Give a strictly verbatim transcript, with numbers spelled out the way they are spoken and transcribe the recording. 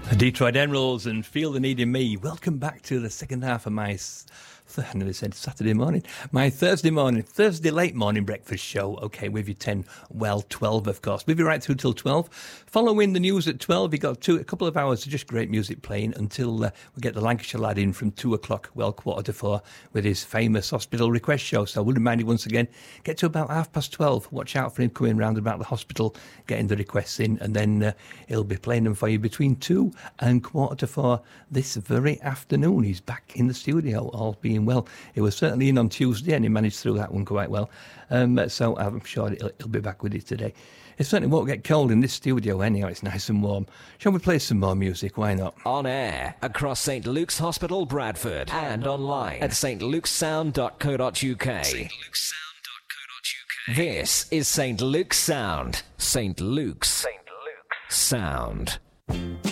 Detroit Emeralds and Feel the Need in Me. Welcome back to the second half of my, I never said Saturday morning, my Thursday morning, Thursday late morning breakfast show. Okay, with you ten, well, twelve, of course. With you right through till twelve. Following the news at twelve, you got two, a couple of hours of just great music playing until uh, we get the Lancashire lad in from two o'clock, well, quarter to four, with his famous hospital request show. So I would remind you once again, get to about half past twelve. Watch out for him coming round about the hospital, getting the requests in, and then uh, he'll be playing them for you between two and quarter to four this very afternoon. He's back in the studio, all being well. He was certainly in on Tuesday and he managed through that one quite well. Um, so I'm sure he'll, he'll be back with you today. It certainly won't get cold in this studio anyhow. It's nice and warm. Shall we play some more music? Why not? On air, across Saint Luke's Hospital, Bradford, and online at st luke's sound dot co dot uk. St Luke's Sound dot co dot uk. This is Saint Luke's Sound. Saint Luke's. Saint Luke's Sound.